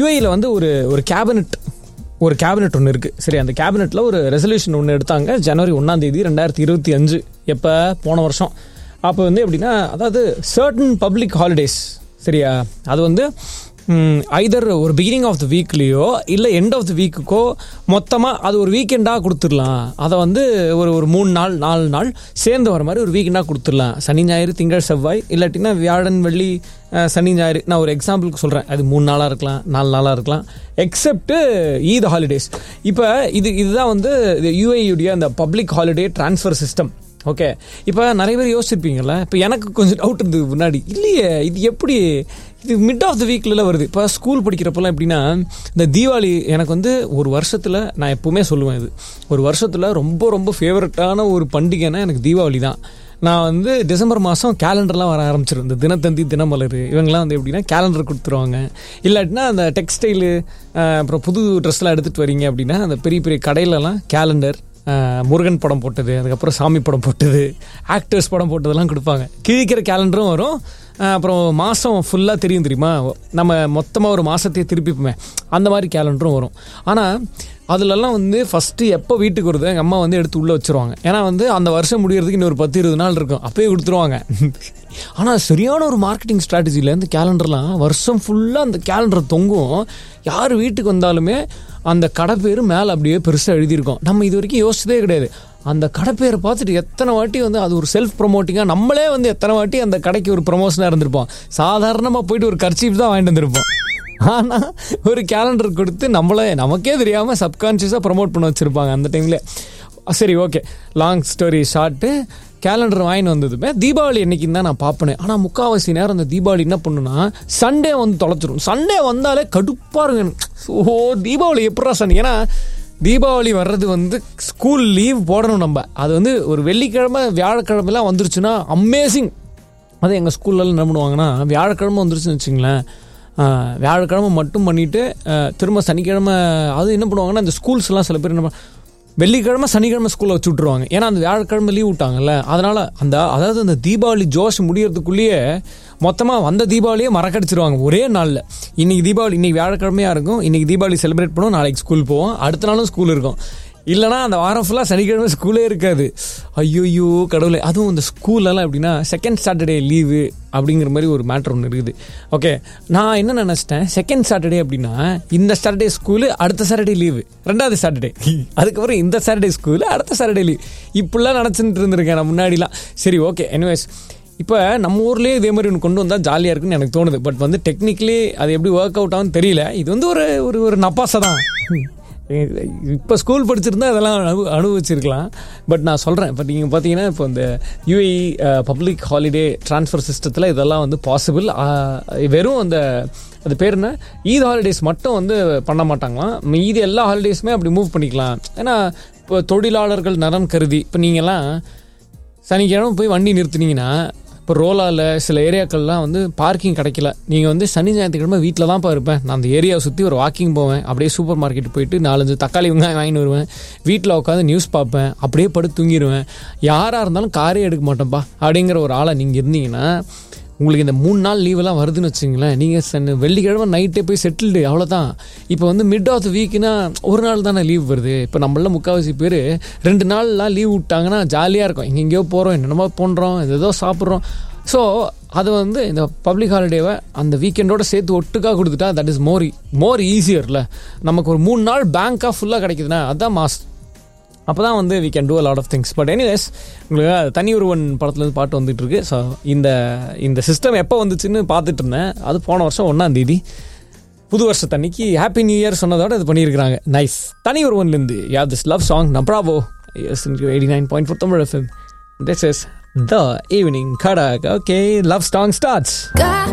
யூஏயில் வந்து ஒரு கேபினெட் ஒன்று இருக்குது. சரி, அந்த கேபினெட்டில் ஒரு ரெசல்யூஷன் ஒன்று எடுத்தாங்க ஜனவரி 1 2025. எப்போ? போன வருஷம். அப்போ வந்து எப்படின்னா, அதாவது சர்டன் பப்ளிக் ஹாலிடேஸ், சரியா, அது வந்து ஐதர் ஒரு பிகினிங் ஆஃப் த வீக்லேயோ இல்லை எண்ட் ஆஃப் த வீக்குக்கோ மொத்தமாக அது ஒரு வீக்கெண்டாக கொடுத்துடலாம். அதை வந்து ஒரு 3 நாள் 4 நாள் சேர்ந்து வர மாதிரி ஒரு வீக்கெண்டாக கொடுத்துடலாம். சனி ஞாயிறு திங்கள் செவ்வாய், இல்லாட்டினா வியாழன் வெள்ளி சனி ஞாயிறு. நான் ஒரு எக்ஸாம்பிளுக்கு சொல்கிறேன். அது 3 நாளாக இருக்கலாம், 4 நாளாக இருக்கலாம், எக்ஸப்ட் ஈத் ஹாலிடேஸ். இப்போ இதுதான் வந்து யூஏயுடைய அந்த public holiday transfer system. Okay, இப்போ நிறைய பேர் யோசிச்சிருப்பீங்கள்ல. இப்போ எனக்கு கொஞ்சம் டவுட் இருந்தது முன்னாடி, இல்லையே இது எப்படி இது மிட் ஆஃப் த வீக்ல வருது. இப்போ ஸ்கூல் படிக்கிறப்பெல்லாம் எப்படின்னா, இந்த தீபாவளி எனக்கு வந்து ஒரு வருஷத்தில், நான் எப்போவுமே சொல்லுவேன், இது ஒரு வருஷத்தில் ரொம்ப ரொம்ப ஃபேவரட்டான ஒரு பண்டிகைன்னா எனக்கு தீபாவளி தான். நான் வந்து டிசம்பர் மாதம் கேலண்டர்லாம் வர ஆரம்பிச்சிடும். இந்த தினத்தந்தி, தினமலர், இவங்கெல்லாம் வந்து எப்படின்னா கேலண்டர் கொடுத்துருவாங்க. இல்லாட்டினா அந்த டெக்ஸ்டைலு, அப்புறம் புது ட்ரெஸ்லாம் எடுத்துகிட்டு வரீங்க அப்படின்னா அந்த பெரிய பெரிய கடையிலலாம் கேலண்டர், முருகன் படம் போட்டது, அதுக்கப்புறம் சாமி படம் போட்டது, ஆக்டர்ஸ் படம் போட்டதெல்லாம் கொடுப்பாங்க. கிழிக்கிற கேலண்டரும் வரும். அப்புறம் மாதம் ஃபுல்லாக தெரியும், தெரியுமா, நம்ம மொத்தமாக ஒரு மாதத்தையே திருப்பிப்போமே, அந்த மாதிரி கேலண்டரும் வரும். ஆனால் அதுலலாம் வந்து ஃபஸ்ட்டு எப்போ வீட்டுக்கு வருது எங்கள் அம்மா வந்து எடுத்து உள்ளே வச்சுருவாங்க. ஏன்னா வந்து அந்த வருஷம் முடியறதுக்கு இன்னொரு 10-20 நாள் இருக்கும், அப்போயே கொடுத்துருவாங்க. ஆனால் சரியான ஒரு மார்க்கெட்டிங் ஸ்ட்ராட்டஜியில் இந்த கேலண்டர்லாம் வருஷம் ஃபுல்லாக அந்த கேலண்டர் தொங்கும். யார் வீட்டுக்கு வந்தாலுமே அந்த கடை பேர் மேலே அப்படியே பெருசாக எழுதியிருக்கோம். நம்ம இது வரைக்கும் யோசிச்சதே கிடையாது. அந்த கடை பேரை பார்த்துட்டு எத்தனை வாட்டி வந்து அது ஒரு செல்ஃப் ப்ரொமோட்டிங்காக நம்மளே வந்து எத்தனை வாட்டி அந்த கடைக்கு ஒரு ப்ரொமோஷனாக இருந்திருப்போம். சாதாரணமாக போயிட்டு ஒரு கர்ச்சீஃப் தான் வாங்கிட்டு வந்திருப்போம். ஆனால் ஒரு கேலண்டர் கொடுத்து நமக்கே தெரியாமல் சப்கான்ஷியஸாக ப்ரொமோட் பண்ண வச்சுருப்பாங்க அந்த டைமில். சரி, okay, long story short, calendar வாங்கிட்டு வந்ததுமே தீபாவளி என்னைக்குன்னு தான் நான் பார்ப்பேன். ஆனால் முக்கால்வாசி நேரம் அந்த தீபாவளி என்ன பண்ணுன்னா சண்டே வந்து தொலைச்சிரும். சண்டே வந்தாலே கடுப்பாக இருங்க. ஓ, தீபாவளி எப்படா சண்டே? ஏன்னா தீபாவளி வர்றது வந்து ஸ்கூல் லீவ் போடணும் நம்ம. அது வந்து ஒரு வெள்ளிக்கிழமை வியாழக்கிழமைலாம் வந்துருச்சுன்னா அமேசிங். அது எங்கள் ஸ்கூல்லலாம் என்ன பண்ணுவாங்கன்னா, வியாழக்கிழமை வந்துருச்சுன்னு வச்சுங்களேன், வியாழக்கிழமை மட்டும் பண்ணிவிட்டு திரும்ப சனிக்கிழமை அது என்ன பண்ணுவாங்கன்னா, இந்த ஸ்கூல்ஸ்லாம் சில பேர் என்ன வெள்ளிக்கிழமை சனிக்கிழமை ஸ்கூலில் வச்சு விட்ருவாங்க. ஏன்னா அந்த வியாழக்கிழமை லீவ் விட்டாங்கல்ல, அதனால் அதாவது அந்த தீபாவளி ஜோஷ் முடியறதுக்குள்ளேயே மொத்தமாக வந்த தீபாவளியே மறக்கடிச்சிருவாங்க ஒரே நாளில். இன்றைக்கி தீபாவளி, இன்றைக்கி வியாழக்கிழமையாக இருக்கும், இன்றைக்கி தீபாவளி செலிப்ரேட் பண்ணுவோம், நாளைக்கு ஸ்கூல் போவோம், அடுத்த நாளும் ஸ்கூல் இருக்கும். இல்லைனா அந்த வாரம் ஃபுல்லாக சனிக்கிழமை ஸ்கூலே இருக்காது. ஐயோ கடவுளே. அதுவும் இந்த ஸ்கூல்லலாம் எப்படின்னா செகண்ட் சாட்டர்டே லீவு அப்படிங்கிற மாதிரி ஒரு மேட்ரு ஒன்று இருக்குது. ஓகே, நான் என்ன நினச்சிட்டேன், செகண்ட் சாட்டர்டே அப்படின்னா இந்த சாட்டர்டே ஸ்கூலு, அடுத்த சாட்டர்டே லீவு, 2வது சாட்டர்டே, அதுக்கப்புறம் இந்த சாட்டர்டே ஸ்கூலு, அடுத்த சாட்டர்டே லீவ், இப்படிலாம் நினச்சிட்டு இருந்திருக்கேன் நான் முன்னாடிலாம். சரி, ஓகே, எனிவேஸ், இப்போ நம்ம ஊர்லேயே இதே மாதிரி ஒன்று கொண்டு வந்தால் ஜாலியாக இருக்குன்னு எனக்கு தோணுது. பட் வந்து டெக்னிக்கலி அது எப்படி ஒர்க் அவுட் ஆகும்னு தெரியல. இது வந்து ஒரு நப்பாசை தான். இப்போ ஸ்கூல் படிச்சிருந்தா அதெல்லாம் அனுபவிச்சிருக்கலாம். பட் நான் சொல்கிறேன், இப்போ நீங்கள் பார்த்தீங்கன்னா இப்போ இந்த யூஏஇ பப்ளிக் ஹாலிடே ட்ரான்ஸ்ஃபர் சிஸ்டத்தில் இதெல்லாம் வந்து பாசிபிள். வெறும் அது பேர் என்ன, ஈத் ஹாலிடேஸ் மட்டும் வந்து பண்ண மாட்டாங்களாம். மீதி எல்லா ஹாலிடேஸுமே அப்படி மூவ் பண்ணிக்கலாம். ஏன்னா இப்போ தொழிலாளர்கள் நலன் கருதி, இப்போ நீங்கள்லாம் சனிக்கிழமை போய் வண்டி நிறுத்துனீங்கன்னா, இப்போ ரோலாவில் சில ஏரியாக்கள்லாம் வந்து பார்க்கிங் கிடைக்கல, நீங்கள் வந்து சனி ஞாயிற்றுக்கிழமை வீட்டில் தான்ப்பா இருப்பேன், நான் அந்த ஏரியாவை சுற்றி ஒரு வாக்கிங் போவேன், அப்படியே சூப்பர் மார்க்கெட் போயிட்டு 4-5 தக்காளி வெங்காயம் வாங்கிட்டு வருவேன், வீட்டில் உட்காந்து நியூஸ் பார்ப்பேன், அப்படியே படுத்து தூங்கிடுவேன், யாராக இருந்தாலும் காரே எடுக்க மாட்டேன்ப்பா அப்படிங்கிற ஒரு ஆளை நீங்கள் இருந்தீங்கன்னா, உங்களுக்கு இந்த 3 நாள் லீவெல்லாம் வருதுன்னு வச்சுங்களேன், நீங்கள் வெள்ளிக்கிழமை நைட்டே போய் செட்டில்டு, அவ்வளோதான். இப்போ வந்து மிட் ஆஃப் த வீக்குனா ஒரு நாள் தானே லீவ் வருது. இப்போ நம்மள முக்கால்வாசி பேர் 2 நாள்லாம் லீவ் விட்டாங்கன்னா ஜாலியாக இருக்கும், எங்கெங்கேயோ போகிறோம், என்னென்னமோ பண்ணுறோம், ஏதோ சாப்பிட்றோம். ஸோ அது வந்து இந்த பப்ளிக் ஹாலிடேவை அந்த வீக்கெண்டோடு சேர்த்து ஒட்டுக்காக கொடுத்துட்டா தட் இஸ் மோர் ஈஸியர்ல. நமக்கு ஒரு 3 நாள் பேங்காக ஃபுல்லாக கிடைக்குதுன்னா அதுதான் மாஸ். அப்போ தான் வந்து we can do a lot of things. But anyways, உங்களுக்கு தனி ஒருவன் படத்துலேருந்து பாட்டு வந்துட்டு இருக்கு. ஸோ இந்த சிஸ்டம் எப்போ வந்துச்சுன்னு பார்த்துட்டு இருந்தேன். அது போன வருஷம் 1ஆம் தேதி புது வருஷத்தன்னைக்கு ஹாப்பி நியூ இயர் சொன்னதோட இது பண்ணியிருக்கிறாங்க. நைஸ். தனி ஒருவன்லேருந்து this love song நப்ராவோ 89.4 Tamil FM. This is The Evening Kadak. Okay, love song starts.